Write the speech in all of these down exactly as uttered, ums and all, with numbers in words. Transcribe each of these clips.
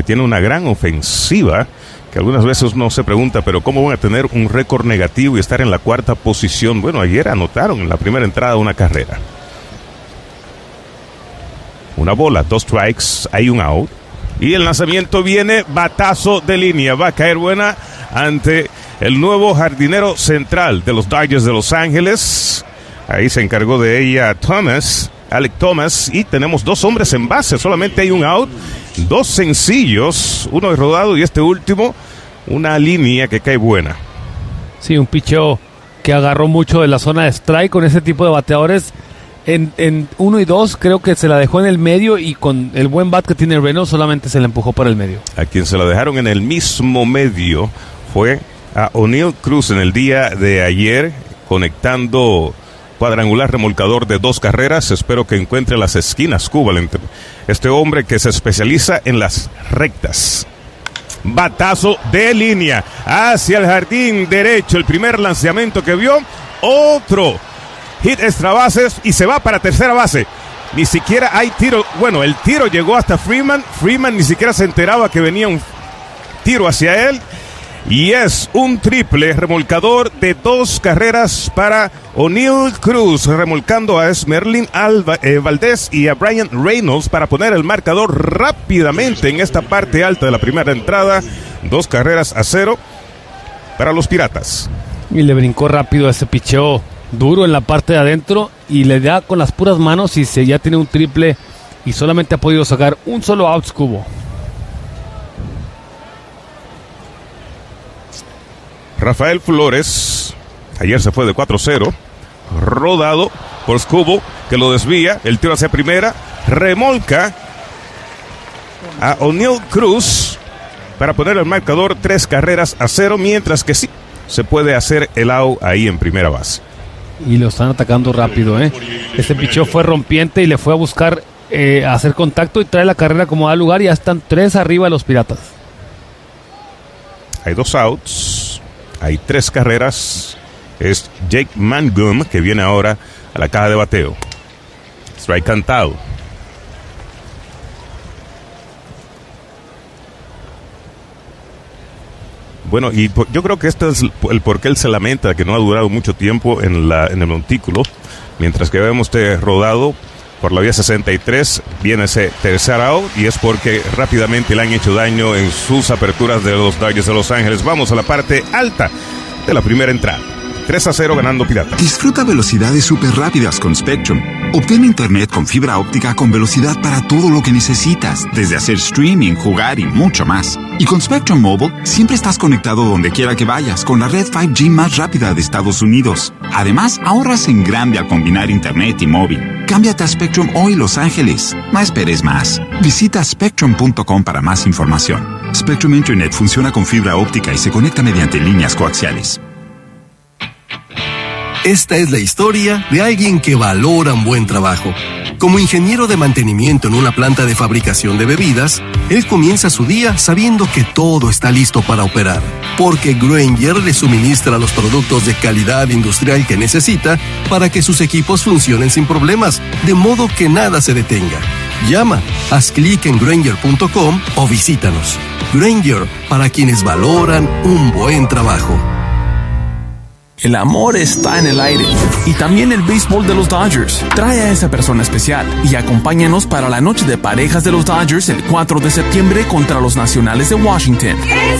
tiene una gran ofensiva, que algunas veces uno se pregunta, pero ¿cómo van a tener un récord negativo y estar en la cuarta posición? Bueno, ayer anotaron en la primera entrada una carrera. Una bola, dos strikes, hay un out. Y el lanzamiento viene, batazo de línea, va a caer buena ante el nuevo jardinero central de los Dodgers de Los Ángeles. Ahí se encargó de ella Thomas, Alec Thomas, y tenemos dos hombres en base, solamente hay un out, dos sencillos, uno es rodado y este último, una línea que cae buena. Sí, un picheo que agarró mucho de la zona de strike con ese tipo de bateadores. En, en uno y dos creo que se la dejó en el medio y con el buen bat que tiene Reynolds solamente se la empujó para el medio. A quien se la dejaron en el mismo medio fue a O'Neill Cruz en el día de ayer, conectando cuadrangular remolcador de dos carreras. Espero que encuentre las esquinas Cuba, este hombre que se especializa en las rectas. Batazo de línea hacia el jardín derecho, el primer lanzamiento que vio, otro hit extra bases y se va para tercera base. Ni siquiera hay tiro. Bueno, el tiro llegó hasta Freeman. Freeman ni siquiera se enteraba que venía un tiro hacia él. Y es un triple remolcador de dos carreras para O'Neill Cruz, remolcando a Esmerlin Alba, eh, Valdés y a Brian Reynolds para poner el marcador rápidamente en esta parte alta de la primera entrada. Dos carreras a cero para los Piratas. Y le brincó rápido ese picheo duro en la parte de adentro y le da con las puras manos y se ya tiene un triple y solamente ha podido sacar un solo out Cubo. Rafael Flores ayer se fue de cuatro cero, rodado por Cubo, que lo desvía, el tiro hacia primera, remolca a O'Neill Cruz para poner el marcador tres carreras a cero, mientras que sí se puede hacer el out ahí en primera base. Y lo están atacando rápido, ¿eh? Este picheo fue rompiente y le fue a buscar eh, hacer contacto y trae la carrera como da lugar y ya están tres arriba los Piratas. Hay dos outs, hay tres carreras. Es Jake Mangum que viene ahora a la caja de bateo. Strike cantado. Bueno, y por, yo creo que este es el por qué él se lamenta que no ha durado mucho tiempo en, la, en el montículo. Mientras que vemos este rodado por la vía sesenta y tres, viene ese tercer out y es porque rápidamente le han hecho daño en sus aperturas de los Dodgers de Los Ángeles. Vamos a la parte alta de la primera entrada. tres a cero ganando Piratas. Disfruta velocidades súper rápidas con Spectrum. Obtén internet con fibra óptica con velocidad para todo lo que necesitas, desde hacer streaming, jugar y mucho más. Y con Spectrum Mobile, siempre estás conectado donde quiera que vayas con la red cinco G más rápida de Estados Unidos. Además, ahorras en grande al combinar internet y móvil. Cámbiate a Spectrum hoy, Los Ángeles. No esperes más. Visita spectrum punto com para más información. Spectrum Internet funciona con fibra óptica y se conecta mediante líneas coaxiales. Esta es la historia de alguien que valora un buen trabajo. Como ingeniero de mantenimiento en una planta de fabricación de bebidas, él comienza su día sabiendo que todo está listo para operar, porque Grainger le suministra los productos de calidad industrial que necesita para que sus equipos funcionen sin problemas, de modo que nada se detenga. Llama, haz clic en Grainger punto com o visítanos. Grainger, para quienes valoran un buen trabajo. El amor está en el aire y también el béisbol de los Dodgers. Trae a esa persona especial y acompáñanos para la noche de parejas de los Dodgers el cuatro de septiembre contra los Nacionales de Washington.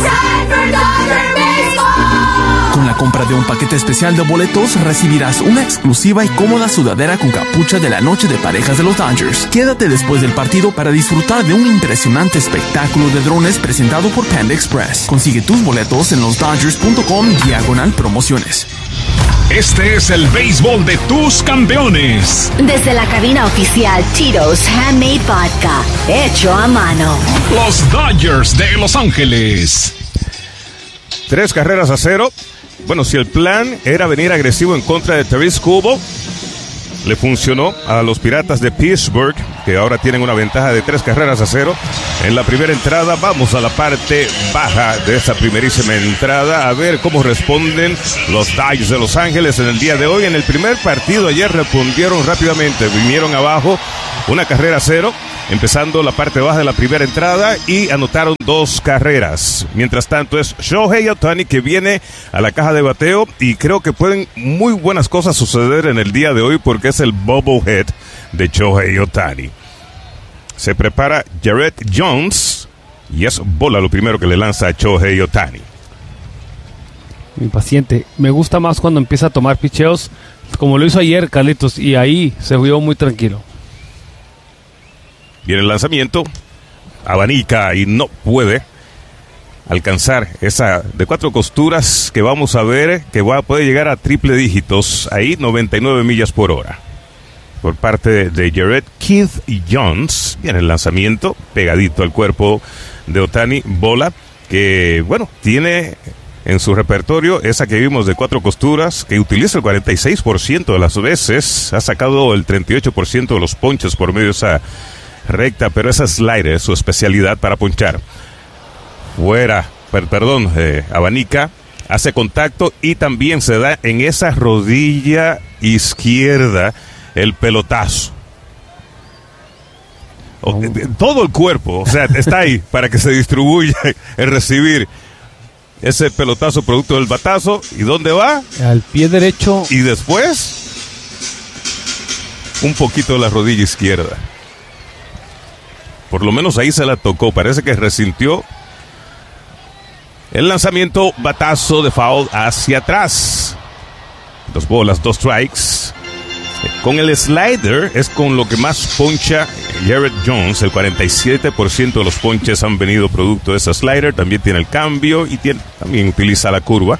Con la compra de un paquete especial de boletos recibirás una exclusiva y cómoda sudadera con capucha de la noche de parejas de los Dodgers. Quédate después del partido para disfrutar de un impresionante espectáculo de drones presentado por Panda Express. Consigue tus boletos en los dodgers punto com diagonal promociones. Este es el béisbol de tus campeones. Desde la cabina oficial Tito's Handmade Vodka, hecho a mano. Los Dodgers de Los Ángeles. Tres carreras a cero. Bueno, si el plan era venir agresivo en contra de Taris Cubo, le funcionó a los Piratas de Pittsburgh. que ahora tienen una ventaja de tres carreras a cero en la primera entrada. Vamos a la parte baja de esta primerísima entrada a ver cómo responden los Dodgers de Los Ángeles en el día de hoy. En el primer partido ayer respondieron rápidamente, vinieron abajo una carrera a cero, empezando la parte baja de la primera entrada y anotaron dos carreras. Mientras tanto es Shohei Ohtani que viene a la caja de bateo y creo que pueden muy buenas cosas suceder en el día de hoy porque es el bobblehead de Shohei Ohtani. Se prepara Jared Jones y es bola lo primero que le lanza a Shohei Ohtani. Impaciente. Me gusta más cuando empieza a tomar picheos como lo hizo ayer Carlitos y ahí se vio muy tranquilo. Viene el lanzamiento, abanica y no puede alcanzar esa de cuatro costuras que vamos a ver que va, puede llegar a triple dígitos, ahí noventa y nueve millas por hora. Por parte de Jared Keith Jones, viene el lanzamiento, pegadito al cuerpo de Ohtani, bola que, bueno, tiene en su repertorio esa que vimos de cuatro costuras, que utiliza el cuarenta y seis por ciento de las veces, ha sacado el treinta y ocho por ciento de los ponches por medio de esa recta, pero esa slider es su especialidad para ponchar. Fuera, per, perdón, eh, abanica, hace contacto y también se da en esa rodilla izquierda el pelotazo. O, eh, todo el cuerpo, o sea, está ahí para que se distribuya el recibir ese pelotazo producto del batazo. ¿Y dónde va? Al pie derecho. Y después, un poquito de la rodilla izquierda. Por lo menos ahí se la tocó. Parece que resintió. El lanzamiento, batazo de foul hacia atrás. Dos bolas, dos strikes. Con el slider es con lo que más poncha Jared Jones. El cuarenta y siete por ciento de los ponches han venido producto de ese slider. También tiene el cambio y tiene, también utiliza la curva.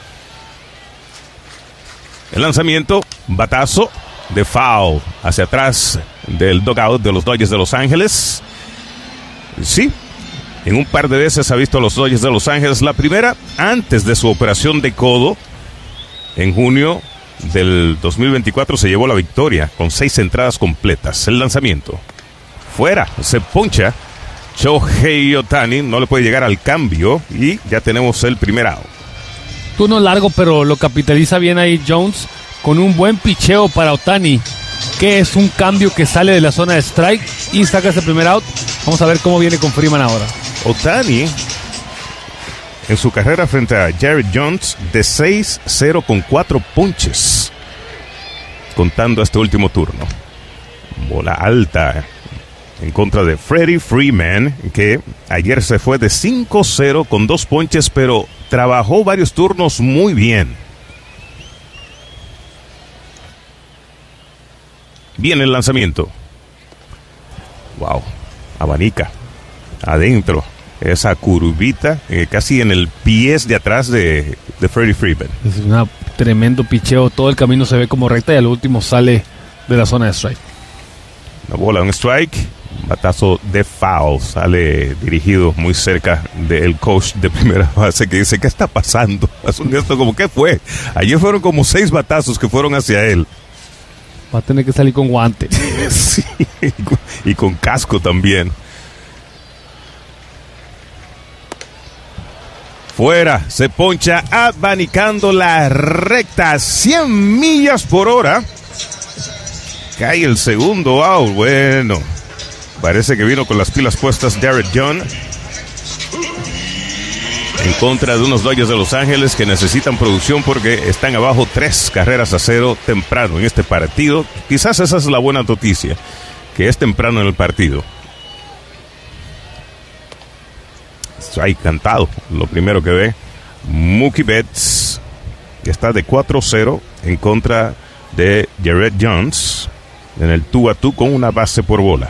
El lanzamiento, batazo de foul hacia atrás del dugout de los Dodgers de Los Ángeles. Sí, en un par de veces ha visto a los Dodgers de Los Ángeles. La primera, antes de su operación de codo, en junio del dos mil veinticuatro, se llevó la victoria con seis entradas completas. El lanzamiento, fuera, se poncha Shohei Ohtani, no le puede llegar al cambio y ya tenemos el primer out. Turno largo, pero lo capitaliza bien ahí Jones con un buen picheo para Ohtani, que es un cambio que sale de la zona de strike y saca ese primer out. Vamos a ver cómo viene con Freeman ahora. Ohtani, en su carrera frente a Jared Jones, de seis cero con cuatro ponches, contando este último turno. Bola alta en contra de Freddie Freeman, que ayer se fue de cinco cero con dos ponches, pero trabajó varios turnos muy bien. Viene el lanzamiento. Wow, abanica adentro esa curvita, eh, casi en el pie de atrás de, de Freddie Freeman. Es un tremendo picheo, todo el camino se ve como recta y al último sale de la zona de strike. Una bola, un strike, batazo de foul, sale dirigido muy cerca del coach de primera base que dice, ¿qué está pasando? Asumió esto como, ¿qué fue? Ayer fueron como seis batazos que fueron hacia él. Va a tener que salir con guante. Sí, y con casco también. Fuera, se poncha abanicando la recta, cien millas por hora. Cae el segundo out. Bueno, parece que vino con las pilas puestas Jared Jones en contra de unos Dodgers de Los Ángeles que necesitan producción porque están abajo tres carreras a cero temprano en este partido. Quizás esa es la buena noticia, que es temprano en el partido. Strike cantado, lo primero que ve Mookie Betts, que está de cuatro cero en contra de Jared Jones en el tú a tú con una base por bola.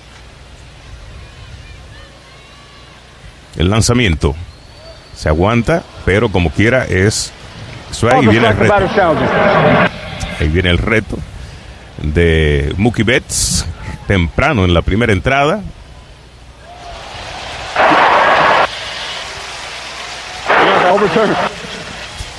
El lanzamiento se aguanta, pero como quiera es strike. Y viene el reto. Ahí viene el reto de Mookie Betts temprano en la primera entrada.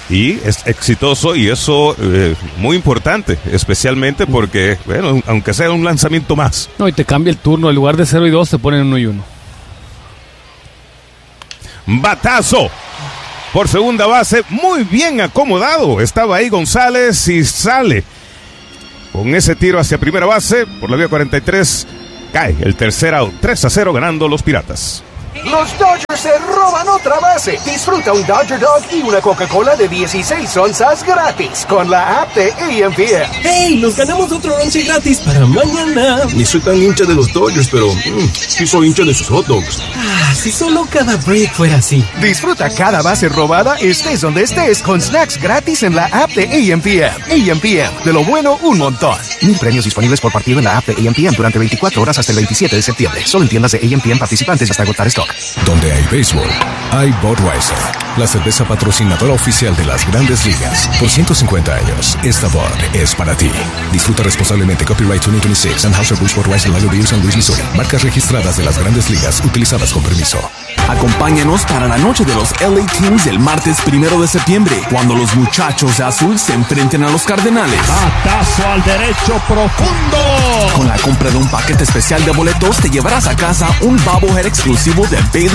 y es exitoso, y eso eh, muy importante, especialmente porque, bueno, aunque sea un lanzamiento más. No, y te cambia el turno, en lugar de cero y dos te ponen uno y uno. Batazo por segunda base, muy bien acomodado, estaba ahí González y sale con ese tiro hacia primera base por la vía cuarenta y tres, cae el tercer out, tres a cero ganando los Piratas. Los Dodgers se roban otra base. Disfruta un Dodger Dog y una Coca-Cola de dieciséis onzas gratis con la app de A M P M. ¡Hey! Nos ganamos otro lonche gratis para mañana. Ni soy tan hincha de los Dodgers, pero mmm, sí soy hincha de sus hot dogs. Ah, si solo cada break fuera así. Disfruta cada base robada, estés donde estés, con snacks gratis en la app de A M P M. A M P M, de lo bueno, un montón. Mil premios disponibles por partido en la app de A M P M durante veinticuatro horas hasta el veintisiete de septiembre. Solo en tiendas de A M P M participantes hasta agotar stock. Donde hay béisbol, hay Budweiser, la cerveza patrocinadora oficial de las Grandes Ligas. Por ciento cincuenta años, esta Bud es para ti. Disfruta responsablemente. Copyright dos mil veintiséis. Anheuser-Busch Budweiser Lager Beer, San Luis, Missouri. Marcas registradas de las Grandes Ligas, utilizadas con permiso. Acompáñanos para la noche de los L A Kings el martes primero de septiembre, cuando los muchachos de azul se enfrenten a los Cardenales. Batazo al derecho profundo. Con la compra de un paquete especial de boletos, te llevarás a casa un bobblehead exclusivo de Bailey